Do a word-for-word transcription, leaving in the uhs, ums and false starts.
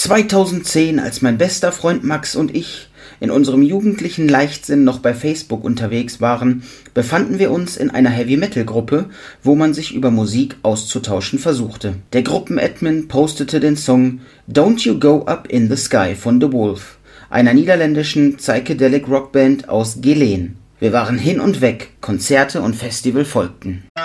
zweitausendzehn, als mein bester Freund Max und ich in unserem jugendlichen Leichtsinn noch bei Facebook unterwegs waren, befanden wir uns in einer Heavy-Metal-Gruppe, wo man sich über Musik auszutauschen versuchte. Der Gruppenadmin postete den Song Don't You Go Up in the Sky von The Wolf, einer niederländischen Psychedelic Rockband aus Geleen. Wir waren hin und weg, Konzerte und Festival folgten.